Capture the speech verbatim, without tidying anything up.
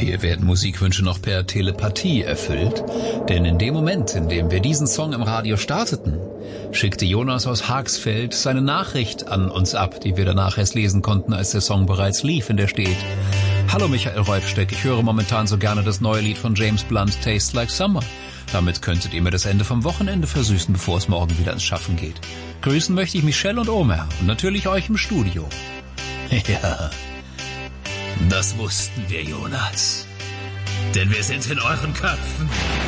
Hier werden Musikwünsche noch per Telepathie erfüllt, denn in dem Moment, in dem wir diesen Song im Radio starteten, schickte Jonas aus Haagsfeld seine Nachricht an uns ab, die wir danach erst lesen konnten, als der Song bereits lief, in der steht: Hallo Michael Reufsteck, ich höre momentan so gerne das neue Lied von James Blunt, Tastes Like Summer. Damit könntet ihr mir das Ende vom Wochenende versüßen, bevor es morgen wieder ins Schaffen geht. Grüßen möchte ich Michelle und Omer und natürlich euch im Studio. Ja, das wussten wir, Jonas. Denn wir sind in euren Köpfen.